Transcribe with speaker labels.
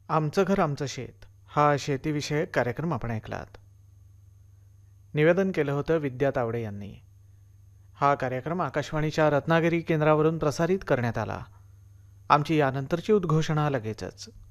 Speaker 1: आमचं घर आमचं शेत हा शेतीविषयक कार्यक्रम आपण ऐकलात. निवेदन केलं होतं विद्या तावडे यांनी. हा कार्यक्रम आकाशवाणीच्या रत्नागिरी केंद्रावरून प्रसारित करण्यात आला. आमची यानंतरची उद्घोषणा लगेचच.